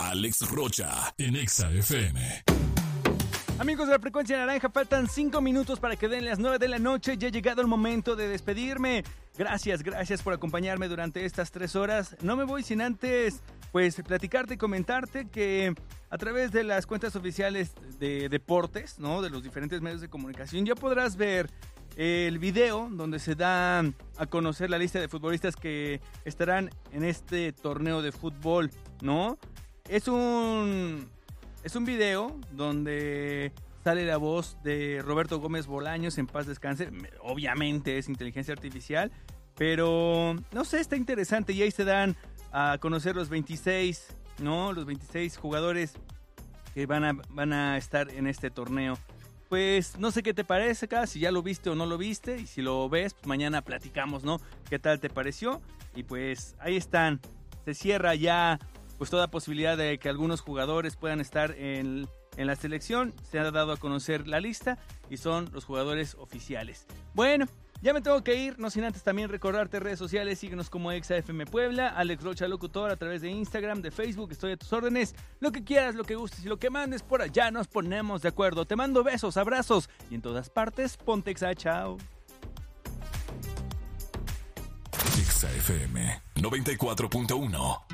Alex Rocha en Exa FM. Amigos de la Frecuencia Naranja, faltan 5 minutos para que den las 9 de la noche. Ya ha llegado el momento de despedirme. Gracias por acompañarme durante estas 3 horas. No me voy sin antes, pues, platicarte y comentarte que a través de las cuentas oficiales de deportes, ¿no?, de los diferentes medios de comunicación, ya podrás ver el video donde se da a conocer la lista de futbolistas que estarán en este torneo de fútbol, ¿no? Es un video donde sale la voz de Roberto Gómez Bolaños, en paz descanse. Obviamente es inteligencia artificial, pero no sé, está interesante. Y ahí se dan a conocer los 26, ¿no? Los 26 jugadores que van a estar en este torneo. Pues no sé qué te parece, si ya lo viste o no lo viste, y si lo ves, pues mañana platicamos, ¿no? ¿Qué tal te pareció? Y pues ahí están, se cierra ya pues toda posibilidad de que algunos jugadores puedan estar en la selección. Se ha dado a conocer la lista y son los jugadores oficiales. Bueno, ya me tengo que ir, no sin antes también recordarte redes sociales. Síguenos como ExaFM Puebla, Alex Rocha Locutor a través de Instagram, de Facebook. Estoy a tus órdenes. Lo que quieras, lo que gustes y lo que mandes por allá nos ponemos de acuerdo. Te mando besos, abrazos y en todas partes ponte Exa. Chao. ExaFM 94.1